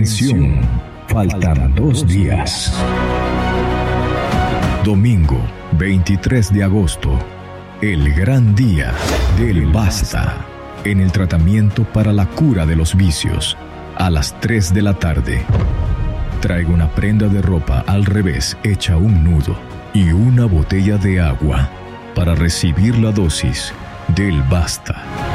Atención, faltan 2 días. Domingo, 23 de agosto, el gran día del basta. En el tratamiento para la cura de los vicios, a las 3 de la tarde. Traiga una prenda de ropa al revés hecha un nudo y una botella de agua para recibir la dosis del basta.